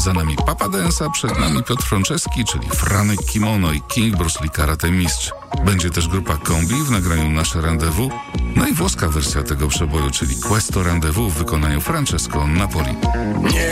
Za nami Papa Dance, a przed nami Piotr Franceski, czyli Franek Kimono i King Bruce Lee Karate Mistrz. Będzie też grupa Kombi w nagraniu Nasze Rendezvous, no i włoska wersja tego przeboju, czyli Questo Rendezvous w wykonaniu Francesco Napoli.